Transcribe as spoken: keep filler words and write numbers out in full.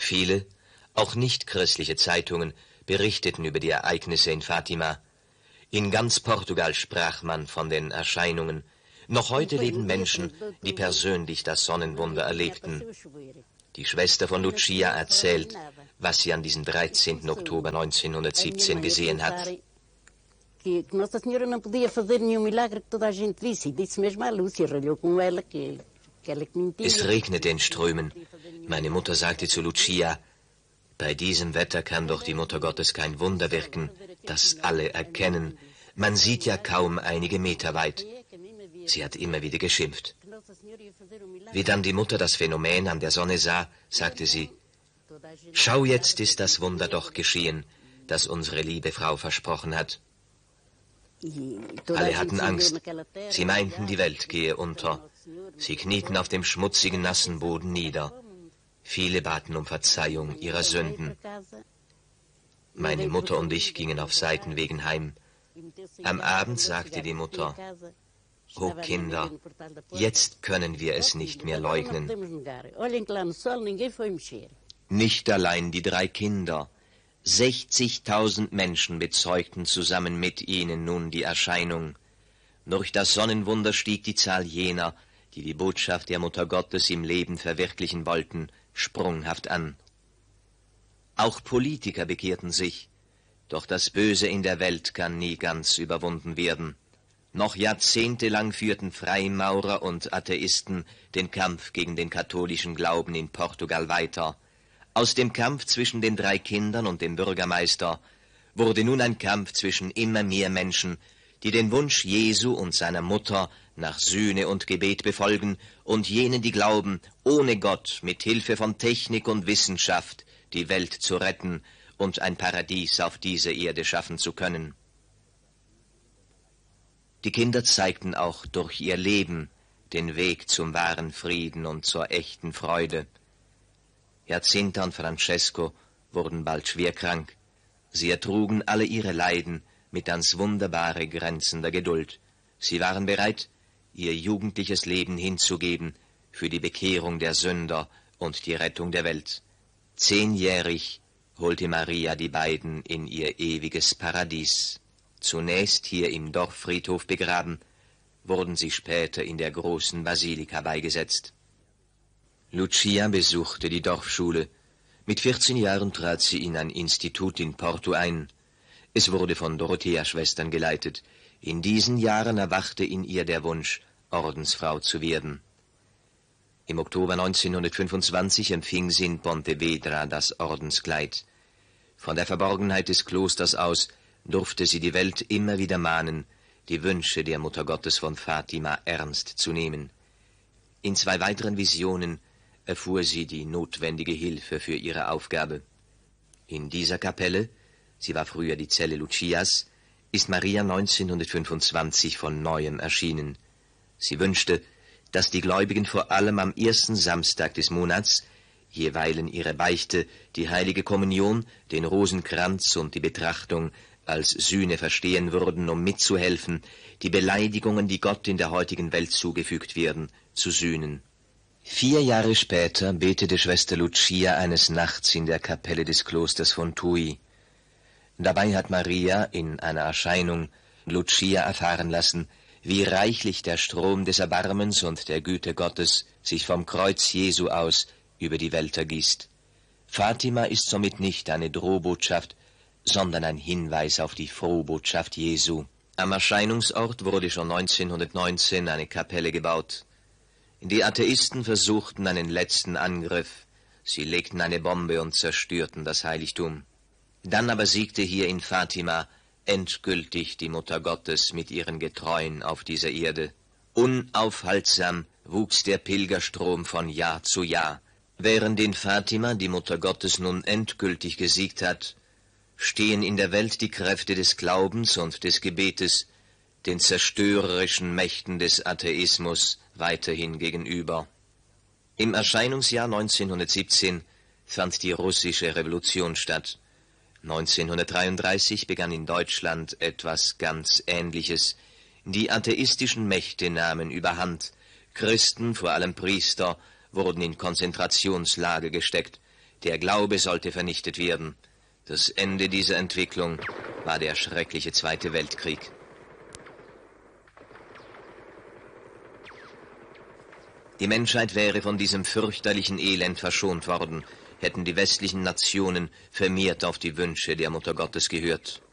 Viele, auch nicht-christliche Zeitungen berichteten über die Ereignisse in Fatima. In ganz Portugal sprach man von den Erscheinungen. Noch heute leben Menschen, die persönlich das Sonnenwunder erlebten. Die Schwester von Lucia erzählt, was sie an diesem dreizehnten Oktober neunzehnhundertsiebzehn gesehen hat. Que Nossa Senhora não podia fazer nenhum milagre que toda a gente visse. E disse mesmo à Lúcia, ralhou com ela, que, que ela que mentia. Es regnete in Strömen. Meine Mutter sagte zu Lucia, bei diesem Wetter kann doch die Mutter Gottes kein Wunder wirken, das alle erkennen. Man sieht ja kaum einige Meter weit. Sie hat immer wieder geschimpft. Wie dann die Mutter das Phänomen an der Sonne sah, sagte sie, schau, jetzt ist das Wunder doch geschehen, das unsere liebe Frau versprochen hat. Alle hatten Angst. Sie meinten, die Welt gehe unter. Sie knieten auf dem schmutzigen, nassen Boden nieder. Viele baten um Verzeihung ihrer Sünden. Meine Mutter und ich gingen auf Seitenwegen heim. Am Abend sagte die Mutter, »O Kinder, jetzt können wir es nicht mehr leugnen.« Nicht allein die drei Kinder, sechzigtausend Menschen bezeugten zusammen mit ihnen nun die Erscheinung. Durch das Sonnenwunder stieg die Zahl jener, die die Botschaft der Mutter Gottes im Leben verwirklichen wollten, sprunghaft an. Auch Politiker bekehrten sich, doch das Böse in der Welt kann nie ganz überwunden werden. Noch jahrzehntelang führten Freimaurer und Atheisten den Kampf gegen den katholischen Glauben in Portugal weiter. Aus dem Kampf zwischen den drei Kindern und dem Bürgermeister wurde nun ein Kampf zwischen immer mehr Menschen, die den Wunsch Jesu und seiner Mutter nach Sühne und Gebet befolgen, und jenen, die glauben, ohne Gott mit Hilfe von Technik und Wissenschaft die Welt zu retten und ein Paradies auf dieser Erde schaffen zu können. Die Kinder zeigten auch durch ihr Leben den Weg zum wahren Frieden und zur echten Freude. Jacinta und Francesco wurden bald schwer krank. Sie ertrugen alle ihre Leiden mit ans wunderbare Grenzen der Geduld. Sie waren bereit, ihr jugendliches Leben hinzugeben für die Bekehrung der Sünder und die Rettung der Welt. Zehnjährig holte Maria die beiden in ihr ewiges Paradies. Zunächst hier im Dorffriedhof begraben, wurden sie später in der großen Basilika beigesetzt. Lucia besuchte die Dorfschule. Mit vierzehn Jahren trat sie in ein Institut in Porto ein. Es wurde von Dorothea-Schwestern geleitet. In diesen Jahren erwachte in ihr der Wunsch, Ordensfrau zu werden. Im Oktober neunzehnhundertfünfundzwanzig empfing sie in Pontevedra das Ordenskleid. Von der Verborgenheit des Klosters aus durfte sie die Welt immer wieder mahnen, die Wünsche der Mutter Gottes von Fatima ernst zu nehmen. In zwei weiteren Visionen erfuhr sie die notwendige Hilfe für ihre Aufgabe. In dieser Kapelle, sie war früher die Zelle Lucias, ist Maria neunzehnhundertfünfundzwanzig von Neuem erschienen. Sie wünschte, dass die Gläubigen vor allem am ersten Samstag des Monats jeweilen ihre Beichte, die heilige Kommunion, den Rosenkranz und die Betrachtung als Sühne verstehen würden, um mitzuhelfen, die Beleidigungen, die Gott in der heutigen Welt zugefügt werden, zu sühnen. Vier Jahre später betete Schwester Lucia eines Nachts in der Kapelle des Klosters von Tui. Dabei hat Maria in einer Erscheinung Lucia erfahren lassen, wie reichlich der Strom des Erbarmens und der Güte Gottes sich vom Kreuz Jesu aus über die Welt ergießt. Fatima ist somit nicht eine Drohbotschaft, sondern ein Hinweis auf die Frohbotschaft Jesu. Am Erscheinungsort wurde schon neunzehnhundertneunzehn eine Kapelle gebaut. Die Atheisten versuchten einen letzten Angriff. Sie legten eine Bombe und zerstörten das Heiligtum. Dann aber siegte hier in Fatima endgültig die Mutter Gottes mit ihren Getreuen auf dieser Erde. Unaufhaltsam wuchs der Pilgerstrom von Jahr zu Jahr. Während in Fatima die Mutter Gottes nun endgültig gesiegt hat, stehen in der Welt die Kräfte des Glaubens und des Gebetes den zerstörerischen Mächten des Atheismus weiterhin gegenüber. Im Erscheinungsjahr neunzehnhundertsiebzehn fand die russische Revolution statt. neunzehnhundertdreiunddreißig begann in Deutschland etwas ganz Ähnliches. Die atheistischen Mächte nahmen überhand. Christen, vor allem Priester, wurden in Konzentrationslager gesteckt. Der Glaube sollte vernichtet werden. Das Ende dieser Entwicklung war der schreckliche Zweite Weltkrieg. Die Menschheit wäre von diesem fürchterlichen Elend verschont worden, hätten die westlichen Nationen vermehrt auf die Wünsche der Mutter Gottes gehört.